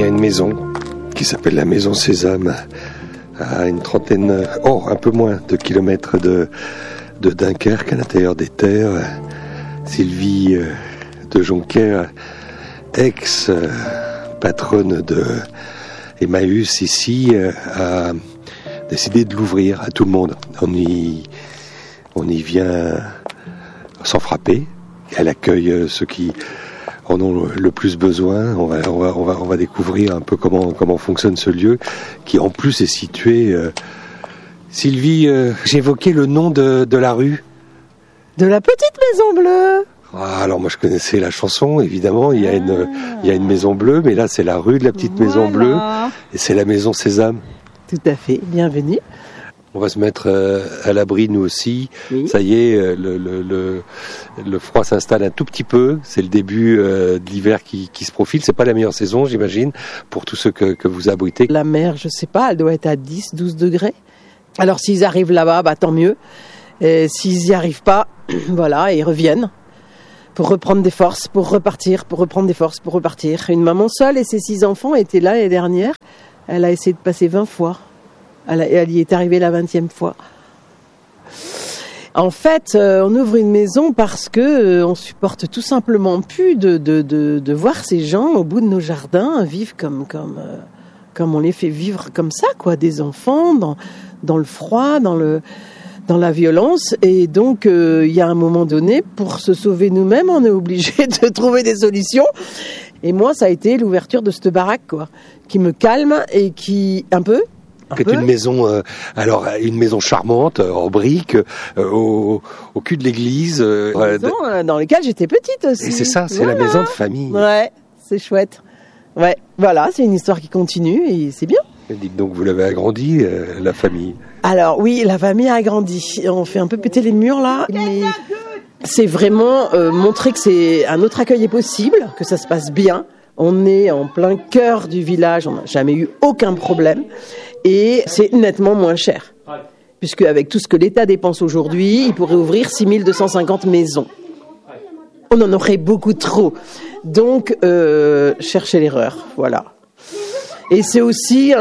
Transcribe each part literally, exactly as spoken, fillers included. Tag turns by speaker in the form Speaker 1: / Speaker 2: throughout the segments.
Speaker 1: y a une maison qui s'appelle la Maison Sésame, à une trentaine, oh, un peu moins de kilomètres de, de Dunkerque, à l'intérieur des terres. Sylvie de Jonker, ex-patronne de Emmaüs ici, a décidé de l'ouvrir à tout le monde. On y, on y vient sans frapper. Elle accueille ceux qui en ont le plus besoin. On va, on va, on va, on va découvrir un peu comment, comment fonctionne ce lieu, qui en plus est situé. Euh... Sylvie, euh, j'évoquais le nom de, de la rue.
Speaker 2: De la petite maison bleue.
Speaker 1: Ah, alors moi je connaissais la chanson, évidemment. Il y a une, il y a une maison bleue, mais là c'est la rue de la petite voilà. maison bleue, et c'est la Maison Sésame.
Speaker 2: Tout à fait. Bienvenue.
Speaker 1: On va se mettre euh, à l'abri nous aussi. Oui. Ça y est, euh, le, le, le, le froid s'installe un tout petit peu. C'est le début euh, de l'hiver qui, qui se profile. C'est pas la meilleure saison, j'imagine, pour tous ceux que, que vous abritez.
Speaker 2: La mer, je sais pas, elle doit être à dix, douze degrés. Alors s'ils arrivent là-bas, bah tant mieux. Et s'ils y arrivent pas, voilà, ils reviennent pour reprendre des forces, pour repartir, pour reprendre des forces, pour repartir. Une maman seule et ses six enfants étaient là l'année dernière. Elle a essayé de passer vingt fois. Elle, elle y est arrivée la vingtième fois. En fait, euh, on ouvre une maison parce que euh, on supporte tout simplement plus de, de, de, de voir ces gens au bout de nos jardins vivre comme, comme, euh, comme on les fait vivre comme ça, quoi, des enfants dans, dans le froid, dans, le, dans la violence. Et donc, il euh, y a un moment donné, pour se sauver nous-mêmes, on est obligé de trouver des solutions. Et moi, ça a été l'ouverture de cette baraque, quoi, qui me calme et qui, un peu,
Speaker 1: qui est une maison, euh, alors une maison charmante, euh, en briques, euh, au, au cul de l'église. Euh,
Speaker 2: une maison euh, dans laquelle j'étais petite aussi.
Speaker 1: Et c'est ça, c'est voilà. La maison de famille.
Speaker 2: Ouais, c'est chouette. Ouais, voilà, c'est une histoire qui continue et c'est bien.
Speaker 1: Et dites donc, vous l'avez agrandie, euh, la famille.
Speaker 2: Alors oui, la famille a agrandi. On fait un peu péter les murs là, mais c'est vraiment euh, montrer que c'est un autre accueil est possible, que ça se passe bien. On est en plein cœur du village, on n'a jamais eu aucun problème. Et c'est nettement moins cher. Puisque avec tout ce que l'État dépense aujourd'hui, il pourrait ouvrir six mille deux cent cinquante maisons. On en aurait beaucoup trop. Donc, euh, cherchez l'erreur, voilà. Et c'est aussi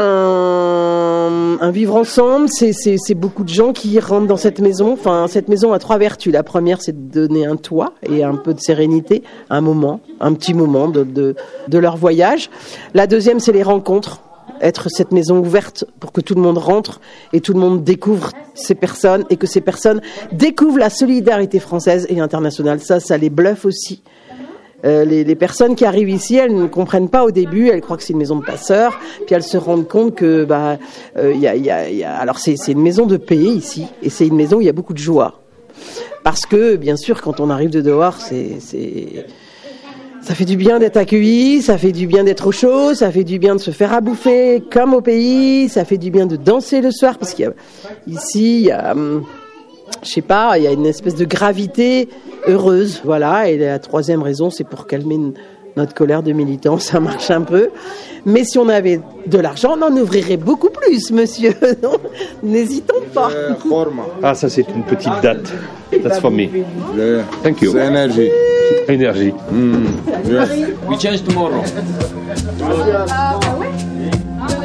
Speaker 2: un, un vivre ensemble, c'est, c'est, c'est beaucoup de gens qui rentrent dans cette maison. Enfin, cette maison a trois vertus. La première, c'est de donner un toit et un peu de sérénité, un moment, un petit moment de, de, de leur voyage. La deuxième, c'est les rencontres. Être cette maison ouverte pour que tout le monde rentre et tout le monde découvre ces personnes et que ces personnes découvrent la solidarité française et internationale. Ça, ça les bluffe aussi. Euh, les, les personnes qui arrivent ici, elles ne comprennent pas au début, elles croient que c'est une maison de passeurs, puis elles se rendent compte que bah euh, y a, y a, y a... alors c'est, c'est une maison de paix ici, et c'est une maison où il y a beaucoup de joie, parce que bien sûr quand on arrive de dehors, c'est, c'est... ça fait du bien d'être accueilli, ça fait du bien d'être au chaud, ça fait du bien de se faire à bouffer comme au pays, ça fait du bien de danser le soir, parce qu'il y a ici, il y a, je sais pas, il y a une espèce de gravité heureuse, voilà. Et la troisième raison, c'est pour calmer notre colère de militants, ça marche un peu. Mais si on avait de l'argent, on en ouvrirait beaucoup plus, monsieur. Non, n'hésitons pas.
Speaker 1: Ah, ça c'est une petite date. That's for me. Thank you.
Speaker 3: C'est énergie.
Speaker 1: Énergie.
Speaker 3: Mm.
Speaker 4: We change tomorrow.
Speaker 2: Ah ouais.